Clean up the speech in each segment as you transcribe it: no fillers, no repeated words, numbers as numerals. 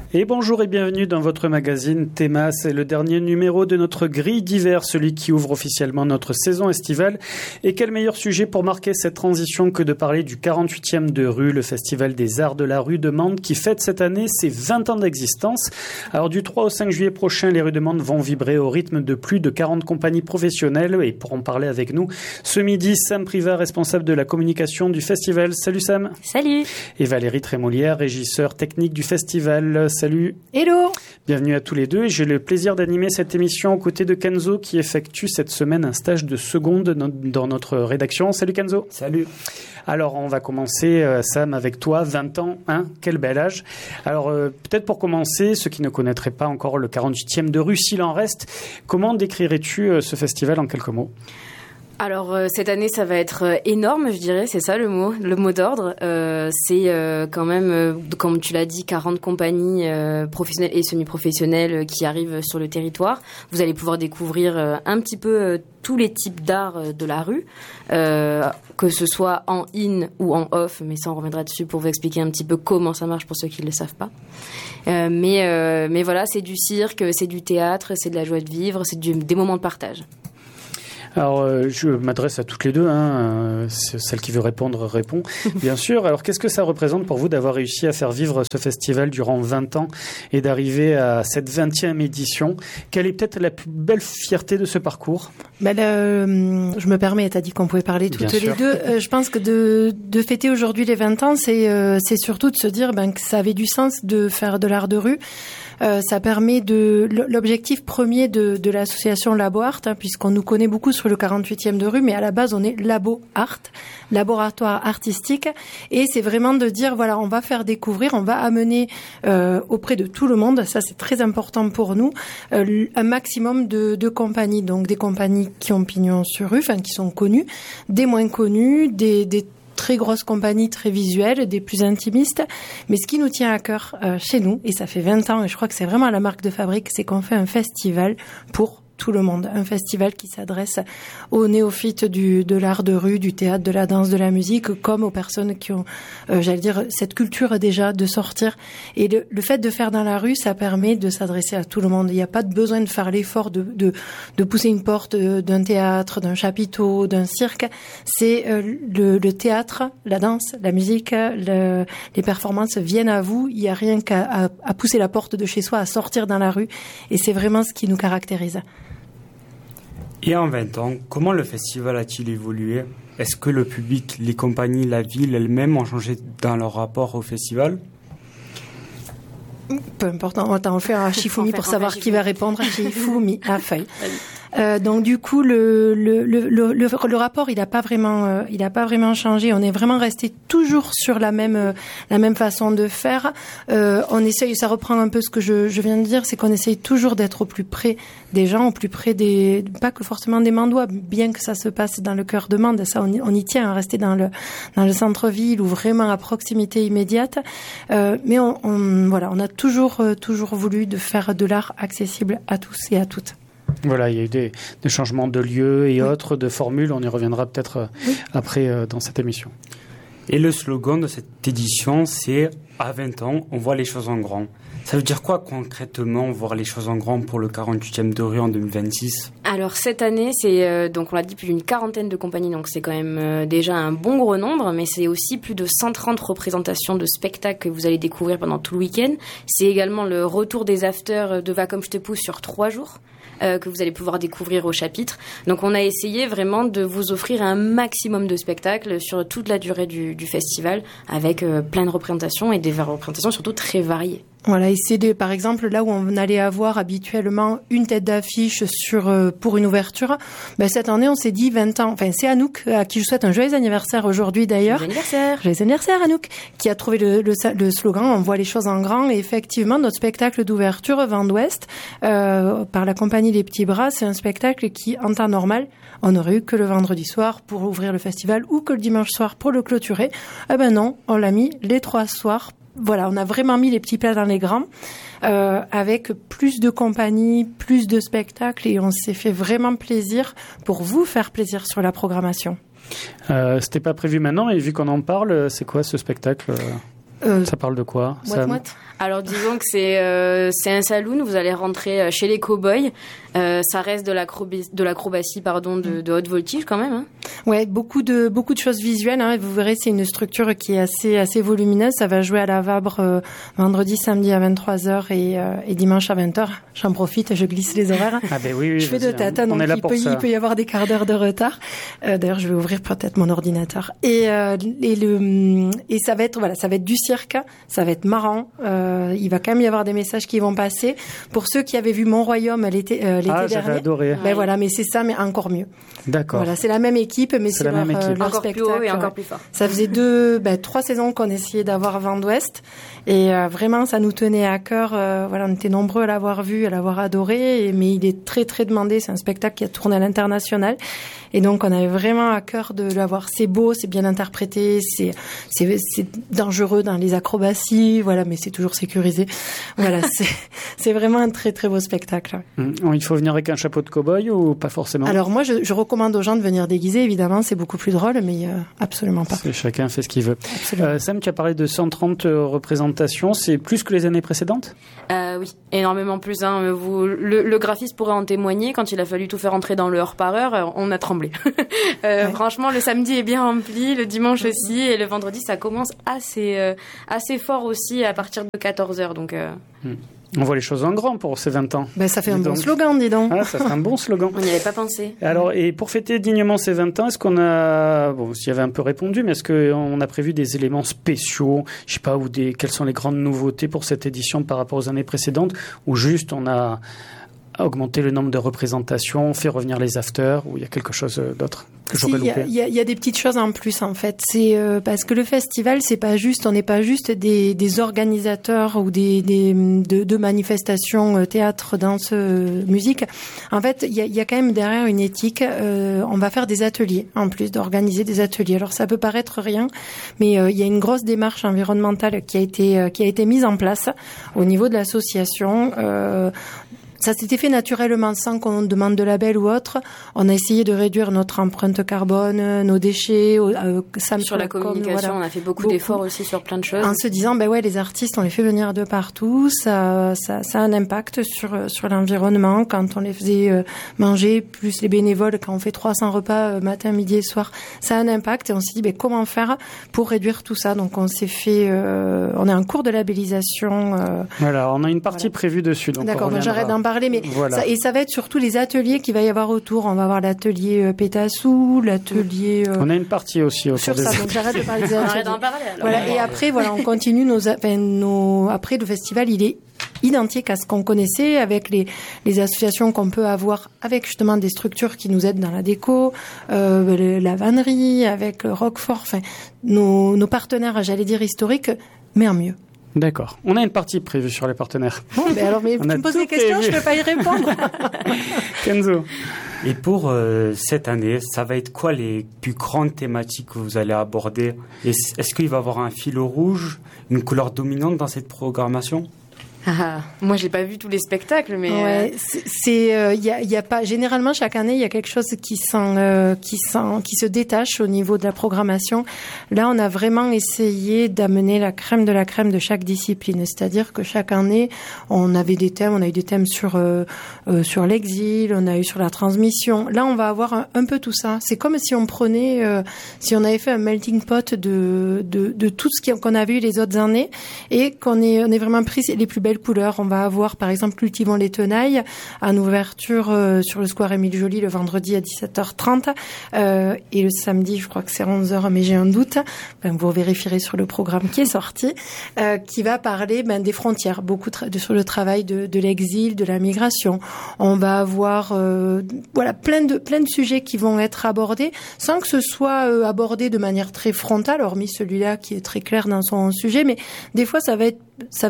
Et bonjour et bienvenue dans votre magazine Théma. C'est le dernier numéro de notre grille d'hiver, celui qui ouvre officiellement notre saison estivale. Et quel meilleur sujet pour marquer cette transition que de parler du 48e de rue, le festival des arts de la rue de Mende qui fête cette année ses 20 ans d'existence. Alors du 3 au 5 juillet prochain, les rues de Mende vont vibrer au rythme de plus de 40 compagnies professionnelles. Et pour en parler avec nous, ce midi, Sam Privat, responsable de la communication du festival. Salut Sam. Salut. Et Valérie Trémolière, régisseur technique du festival. Salut. Hello. Bienvenue à tous les deux. J'ai le plaisir d'animer cette émission aux côtés de Kenzo qui effectue cette semaine un stage de seconde dans notre rédaction. Salut Kenzo. Salut. Alors on va commencer Sam avec toi, 20 ans, hein, quel bel âge. Alors peut-être pour commencer, ceux qui ne connaîtraient pas encore le 48e de rue, s'il en reste, comment décrirais-tu ce festival en quelques mots ? Alors cette année ça va être énorme, je dirais, c'est ça le mot d'ordre. C'est quand même, comme tu l'as dit, 40 compagnies professionnelles et semi-professionnelles qui arrivent sur le territoire. Vous allez pouvoir découvrir un petit peu tous les types d'art de la rue, que ce soit en in ou en off, mais ça on reviendra dessus pour vous expliquer un petit peu comment ça marche pour ceux qui ne le savent pas. Mais voilà, c'est du cirque, c'est du théâtre, c'est de la joie de vivre, c'est des moments de partage. Alors, je m'adresse à toutes les deux, hein. Celle qui veut répondre répond, bien sûr. Alors, qu'est-ce que ça représente pour vous d'avoir réussi à faire vivre ce festival durant 20 ans et d'arriver à cette 20e édition ? Quelle est peut-être la plus belle fierté de ce parcours ? Je me permets, tu as dit qu'on pouvait parler toutes les deux. Je pense que de fêter aujourd'hui les 20 ans, c'est surtout de se dire que ça avait du sens de faire de l'art de rue. Ça permet l'objectif premier de l'association Labo Art, hein, puisqu'on nous connaît beaucoup sur le 48e de rue, mais à la base on est Labo Art, laboratoire artistique, et c'est vraiment de dire voilà, on va faire découvrir, on va amener auprès de tout le monde, ça c'est très important pour nous, un maximum de compagnies, donc des compagnies qui ont pignon sur rue, enfin qui sont connues, des moins connues, des très grosses compagnies, très visuelles, des plus intimistes. Mais ce qui nous tient à cœur chez nous, et ça fait 20 ans, et je crois que c'est vraiment la marque de fabrique, c'est qu'on fait un festival pour tout le monde. Un festival qui s'adresse aux néophytes de l'art de rue, du théâtre, de la danse, de la musique, comme aux personnes qui ont, cette culture déjà de sortir. Et le fait de faire dans la rue, ça permet de s'adresser à tout le monde. Il n'y a pas de besoin de faire l'effort de pousser une porte d'un théâtre, d'un chapiteau, d'un cirque. C'est le théâtre, la danse, la musique, les performances viennent à vous. Il n'y a rien qu'à pousser la porte de chez soi, à sortir dans la rue. Et c'est vraiment ce qui nous caractérise. Et en 20 ans, comment le festival a-t-il évolué ? Est-ce que le public, les compagnies, la ville elle-même ont changé dans leur rapport au festival ? Peu importe, on va faire un Shifumi pour savoir qui va répondre. Shifumi, à feuille. Donc du coup le rapport il a pas vraiment changé. On est vraiment resté toujours sur la même façon de faire. On essaye, ça reprend un peu ce que je viens de dire, c'est qu'on essaye toujours d'être au plus près des gens, au plus près pas que forcément des Mendois, bien que ça se passe dans le cœur de Mende, ça on y tient à rester dans le centre-ville ou vraiment à proximité immédiate. Mais on a toujours voulu de faire de l'art accessible à tous et à toutes. Voilà, il y a eu des changements de lieux et autres, de formules. On y reviendra peut-être après dans cette émission. Et le slogan de cette édition, c'est « À 20 ans, on voit les choses en grand ». Ça veut dire quoi concrètement, voir les choses en grand pour le 48e de rue en 2026 ? Alors cette année, c'est donc on l'a dit plus d'une quarantaine de compagnies, donc c'est quand même déjà un bon gros nombre, mais c'est aussi plus de 130 représentations de spectacles que vous allez découvrir pendant tout le week-end. C'est également le retour des afters de Va comme je te pousse sur 3 jours. Que vous allez pouvoir découvrir au chapitre. Donc on a essayé vraiment de vous offrir un maximum de spectacles sur toute la durée du festival, avec plein de représentations et des représentations surtout très variées. Voilà, et c'est par exemple là où on allait avoir habituellement une tête d'affiche pour une ouverture. Cette année, on s'est dit 20 ans. Enfin, c'est Anouk à qui je souhaite un joyeux anniversaire aujourd'hui d'ailleurs. Joyeux anniversaire Anouk, qui a trouvé le slogan "On voit les choses en grand". Et effectivement, notre spectacle d'ouverture Vent d'Ouest par la compagnie Les Petits Bras, c'est un spectacle qui, en temps normal, on aurait eu que le vendredi soir pour ouvrir le festival ou que le dimanche soir pour le clôturer. Non, on l'a mis les 3 soirs. Voilà, on a vraiment mis les petits plats dans les grands, avec plus de compagnies, plus de spectacles, et on s'est fait vraiment plaisir pour vous faire plaisir sur la programmation. C'était pas prévu maintenant, et vu qu'on en parle, c'est quoi ce spectacle ? Ça parle de quoi? Moite. Alors disons que c'est un saloon, vous allez rentrer chez les cow-boys, ça reste de l'acrobatie de haute voltige quand même. Hein. Ouais, beaucoup de choses visuelles. Hein. Vous verrez, c'est une structure qui est assez volumineuse. Ça va jouer à la Vabre vendredi, samedi à 23h et dimanche à 20h. J'en profite, je glisse les horaires. Ah ben oui, je fais de tata, donc il peut y avoir des quarts d'heure de retard. D'ailleurs, je vais ouvrir peut-être mon ordinateur. Et ça va être du cirque, ça va être marrant. Il va quand même y avoir des messages qui vont passer. Pour ceux qui avaient vu Mon Royaume l'été dernier. J'avais adoré. Ben voilà, mais c'est ça, mais encore mieux. D'accord. Voilà, c'est la même équipe, mais c'est leur encore spectacle. Plus haut et encore plus fort. Ça faisait 3 saisons qu'on essayait d'avoir Vent d'Ouest. Et vraiment, ça nous tenait à cœur. Voilà, on était nombreux à l'avoir vu, à l'avoir adoré. Mais il est très, très demandé. C'est un spectacle qui a tourné à l'international. Et donc, on avait vraiment à cœur de l'avoir. C'est beau, c'est bien interprété, c'est dangereux dans les acrobaties, voilà, mais c'est toujours sécurisé. Voilà, c'est vraiment un très, très beau spectacle. Il faut venir avec un chapeau de cow-boy ou pas forcément? Alors, moi, je recommande aux gens de venir déguisés, évidemment, c'est beaucoup plus drôle, mais absolument pas. Chacun fait ce qu'il veut. Sam, tu as parlé de 130 représentations, c'est plus que les années précédentes? Oui, énormément plus. Hein. Le graphiste pourrait en témoigner. Quand il a fallu tout faire entrer dans le heure par heure, on a tremblé. Ouais. Franchement, le samedi est bien rempli, le dimanche aussi, et le vendredi, ça commence assez fort aussi à partir de 14h. Donc, On voit les choses en grand pour ces 20 ans. Ben, ça fait un bon slogan, dis donc. Ah, ça fait un bon slogan. On n'y avait pas pensé. Alors, et pour fêter dignement ces 20 ans, est-ce qu'on a, s'il y avait un peu répondu, mais est-ce qu'on a prévu des éléments spéciaux, je sais pas, quelles sont les grandes nouveautés pour cette édition par rapport aux années précédentes, ou juste on a augmenté le nombre de représentations, fait revenir les afters, ou il y a quelque chose d'autre que j'aurais loupé? Il y a des petites choses en plus, en fait. C'est parce que le festival, on n'est pas juste des organisateurs ou de manifestations théâtre, danse, musique. En fait, il y a quand même derrière une éthique. On va faire des ateliers, en plus d'organiser des ateliers. Alors ça peut paraître rien, mais il y a une grosse démarche environnementale qui a été mise en place au niveau de l'association. Ça s'était fait naturellement sans qu'on demande de label ou autre. On a essayé de réduire notre empreinte carbone, nos déchets. Sur la communication, on a fait beaucoup d'efforts aussi sur plein de choses. En se disant, les artistes, on les fait venir de partout. Ça a un impact sur l'environnement. Quand on les faisait manger, plus les bénévoles, quand on fait 300 repas matin, midi et soir, ça a un impact. Et on s'est dit, comment faire pour réduire tout ça? Donc on s'est fait, on est en cours de labellisation. Voilà, on a une partie prévue dessus. D'accord, j'arrête d'en parler, mais voilà. Ça va être surtout les ateliers qu'il va y avoir autour. On va avoir l'atelier Pétassou, l'atelier. On a une partie aussi autour sur des ça. Donc j'arrête de parler des ateliers. Arrête d'en parler. Alors. Voilà. Et après, on continue après le festival, il est identique à ce qu'on connaissait avec les associations qu'on peut avoir avec justement des structures qui nous aident dans la déco, la vannerie, avec Roquefort, enfin nos partenaires, j'allais dire historiques, mais en mieux. D'accord. On a une partie prévue sur les partenaires. Bon, mais tu me poses des questions, je ne peux pas y répondre. Kenzo. Et pour cette année, ça va être quoi les plus grandes thématiques que vous allez aborder? Est-ce qu'il va y avoir un fil rouge, une couleur dominante dans cette programmation? Moi, j'ai pas vu tous les spectacles, mais ouais, y a pas. Généralement, chaque année, il y a quelque chose qui se détache au niveau de la programmation. Là, on a vraiment essayé d'amener la crème de chaque discipline. C'est-à-dire que chaque année, on avait des thèmes. On a eu des thèmes sur l'exil, on a eu sur la transmission. Là, on va avoir un peu tout ça. C'est comme si on prenait, si on avait fait un melting pot de tout ce qu'on avait eu les autres années et on est vraiment pris les plus belles couleurs. On va avoir, par exemple, Cultivons les tenailles en ouverture sur le square Émile Joly le vendredi à 17h30 et le samedi, je crois que c'est 11h, mais j'ai un doute. Vous vérifierez sur le programme qui est sorti, qui va parler des frontières, beaucoup sur le travail de l'exil, de la migration. On va avoir plein de sujets qui vont être abordés sans que ce soit abordé de manière très frontale, hormis celui-là qui est très clair dans son sujet, mais des fois ça va être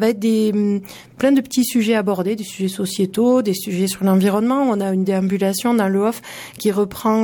plein de petits sujets abordés, des sujets sociétaux, des sujets sur l'environnement. On a une déambulation dans le off qui reprend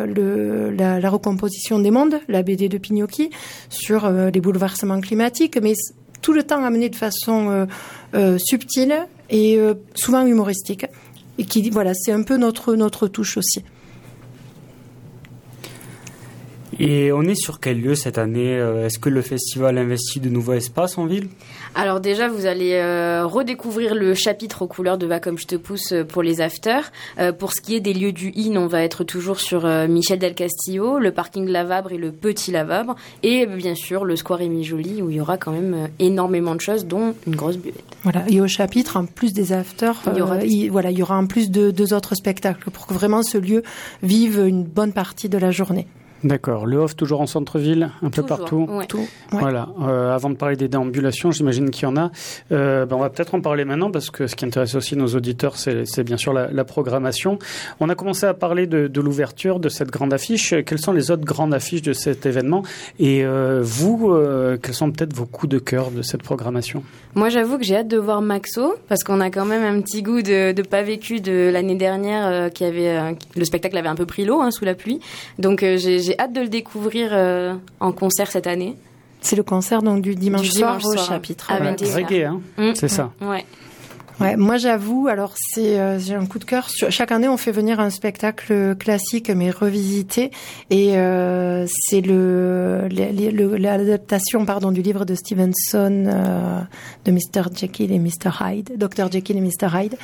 la recomposition des mondes, la BD de Pignocchi, sur les bouleversements climatiques, mais tout le temps amené de façon subtile et souvent humoristique. Et c'est un peu notre touche aussi. Et on est sur quel lieu cette année? Est-ce que le festival investit de nouveaux espaces en ville? Alors déjà, vous allez redécouvrir le chapitre aux couleurs de Va comme je te pousse pour les afters. Pour ce qui est des lieux du IN, on va être toujours sur Michel del Castillo, le parking Lavabre et le petit Lavabre, et bien sûr le square Émile Joly où il y aura quand même énormément de choses, dont une grosse buvette. Voilà. Et au chapitre, en plus des afters, il y aura en plus de 2 autres spectacles pour que vraiment ce lieu vive une bonne partie de la journée. D'accord. Le Off toujours en centre-ville, un peu partout. Ouais. Tout. Ouais. Voilà. Avant de parler des déambulations, j'imagine qu'il y en a. On va peut-être en parler maintenant parce que ce qui intéresse aussi nos auditeurs, c'est bien sûr la programmation. On a commencé à parler de l'ouverture de cette grande affiche. Quelles sont les autres grandes affiches de cet événement? Et vous, quels sont peut-être vos coups de cœur de cette programmation? Moi, j'avoue que j'ai hâte de voir Maxo parce qu'on a quand même un petit goût de pas vécu de l'année dernière le spectacle avait un peu pris l'eau sous la pluie. Donc j'ai hâte de le découvrir en concert cette année. C'est le concert donc du dimanche soir au chapitre. À 21h. Reggae, c'est ça. Ouais. Ouais, moi j'avoue, alors j'ai un coup de cœur. Chaque année, on fait venir un spectacle classique mais revisité, et c'est l'adaptation du livre de Stevenson de Mr. Jekyll et Mr. Hyde, Dr. Jekyll et Mr. Hyde,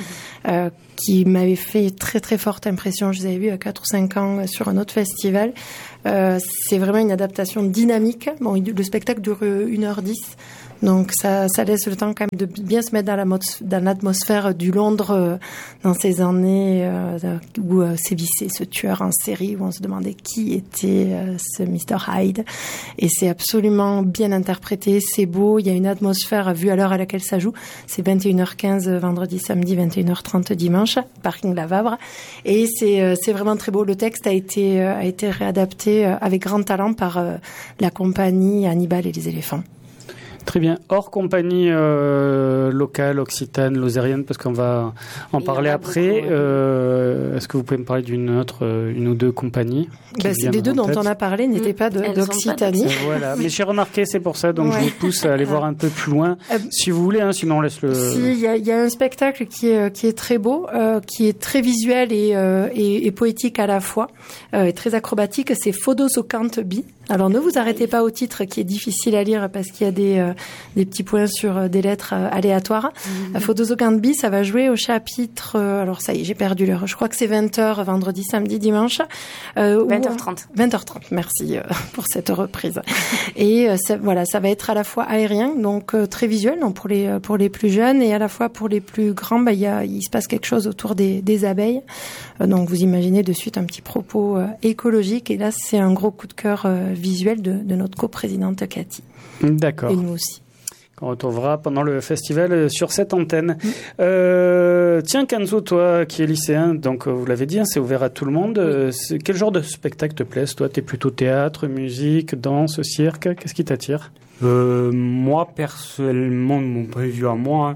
qui m'avait fait très très forte impression. Je les avais vus à 4 ou 5 ans sur un autre festival. C'est vraiment une adaptation dynamique. Bon, le spectacle dure 1h10. Donc ça laisse le temps quand même de bien se mettre dans l'atmosphère du Londres dans ces années où sévissait ce tueur en série, où on se demandait qui était ce Mr. Hyde. Et c'est absolument bien interprété, c'est beau, il y a une atmosphère vue à l'heure à laquelle ça joue. C'est 21h15 vendredi, samedi, 21h30 dimanche, parking Lavabre. Et c'est vraiment très beau. Le texte a été réadapté avec grand talent par la compagnie Hannibal et les éléphants. Très bien. Hors compagnie locale, occitane, lozérienne, parce qu'on va en parler après. Est-ce que vous pouvez me parler une ou deux compagnies? Les deux dont on a parlé n'étaient pas d'Occitanie. Voilà. Mais j'ai remarqué, c'est pour ça, donc je vous pousse à aller voir un peu plus loin, si vous voulez, sinon on laisse le... Si, il y a un spectacle qui est très beau, qui est très visuel et poétique à la fois, et très acrobatique, c'est Phodos au Canterbury. Alors ne vous arrêtez pas au titre qui est difficile à lire parce qu'il y a des petits points sur des lettres aléatoires. Photos au Canterbury, ça va jouer au chapitre... alors ça y est, j'ai perdu l'heure. Je crois que c'est 20h, vendredi, samedi, dimanche. 20h30. 20h30, merci pour cette reprise. Et ça va être à la fois aérien, donc très visuel, donc pour les plus jeunes, et à la fois pour les plus grands, il se passe quelque chose autour des abeilles. Donc vous imaginez de suite un petit propos écologique. Et là, c'est un gros coup de cœur visuel de notre coprésidente Cathy. D'accord. Et nous aussi. On retrouvera pendant le festival sur cette antenne. Tiens, Kenzo, toi qui es lycéen, donc vous l'avez dit, c'est ouvert à tout le monde. Quel genre de spectacle te plaise? Toi, t'es plutôt théâtre, musique, danse, cirque? Qu'est-ce qui t'attire? Moi, personnellement, de mon point de vue à moi,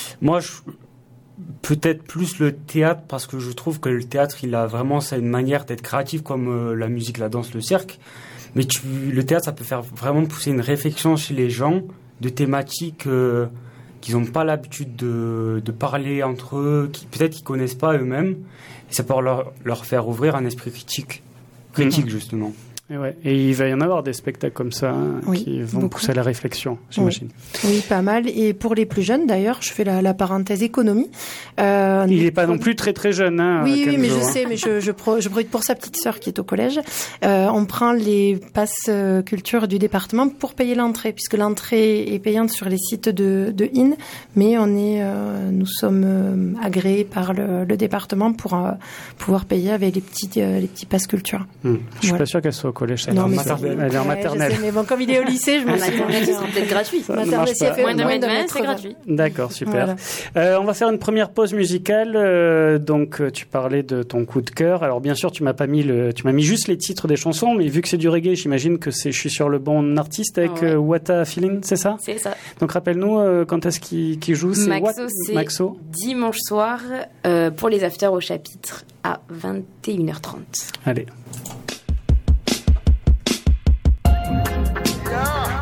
peut-être plus le théâtre, parce que je trouve que le théâtre, il a vraiment une manière d'être créatif comme la musique, la danse, le cirque. Mais le théâtre, ça peut faire vraiment pousser une réflexion chez les gens de thématiques qu'ils n'ont pas l'habitude de parler entre eux, peut-être qu'ils ne connaissent pas eux-mêmes. Et ça peut leur faire ouvrir un esprit critique justement. Et il va y en avoir des spectacles comme ça qui vont pousser à la réflexion, j'imagine. Oui, pas mal. Et pour les plus jeunes, d'ailleurs, je fais la parenthèse économie. Il n'est pas non plus très très jeune. Oui, mais je sais, mais je brode pour sa petite sœur qui est au collège. On prend les passes culture du département pour payer l'entrée, puisque l'entrée est payante sur les sites de IN, mais nous sommes agréés par le département pour pouvoir payer avec les petits passes culture. Je suis pas sûr qu'elle soit au collège. Elle est en maternelle. Je sais, mais bon, comme il est au lycée, je me suis dit, c'est peut-être gratuit. Maternelle, si elle fait moins de 1m20, c'est gratuit. D'accord, super. Voilà. On va faire une première pause musicale. Donc, tu parlais de ton coup de cœur. Alors, bien sûr, tu m'as mis juste les titres des chansons, mais vu que c'est du reggae, j'imagine que je suis sur le bon artiste avec What a Feeling, c'est ça? C'est ça. Donc, rappelle-nous quand est-ce qu'il joue? C'est Maxo. Dimanche soir pour les afters au chapitre à 21h30. Allez.